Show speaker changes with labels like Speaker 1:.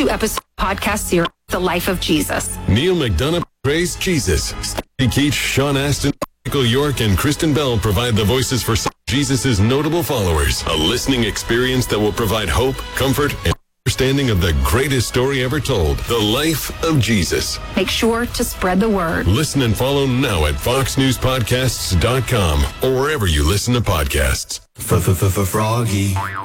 Speaker 1: 2-episode podcast series, The Life of Jesus.
Speaker 2: Neil McDonough praised Jesus. Stevie Keach, Sean Astin, Michael York, and Kristen Bell provide the voices for Jesus' notable followers. A listening experience that will provide hope, comfort, and understanding of the greatest story ever told, the life of Jesus.
Speaker 1: Make sure to spread the word.
Speaker 2: Listen and follow now at foxnewspodcasts.com or wherever you listen to podcasts.
Speaker 3: Froggy.